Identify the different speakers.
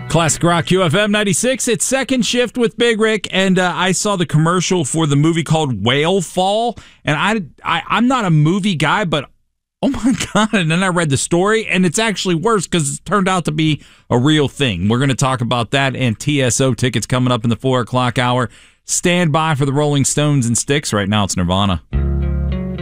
Speaker 1: Classic Rock QFM 96. It's Second Shift with Big Rick, and I saw the commercial for the movie called Whale Fall, and I'm not a movie guy, but oh my God, and then I read the story, and it's actually worse because it turned out to be a real thing. We're going to talk about that and TSO tickets coming up in the 4 o'clock hour. Stand by for the Rolling Stones and Styx. Right now, it's Nirvana.